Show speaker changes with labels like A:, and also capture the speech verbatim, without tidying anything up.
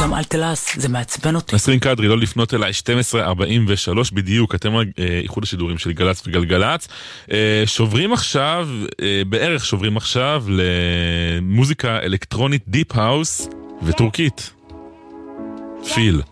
A: גם אל תלעס, זה מעצבן אותי.
B: נסרין קדרי, לא לפנות אליי, שתים עשרה ארבעים ושלוש בדיוק, אתם איחוד השידורים של גלץ וגלגלץ. שוברים עכשיו, בערך שוברים עכשיו, למוזיקה אלקטרונית דיפ האוס וטורקית. פיל.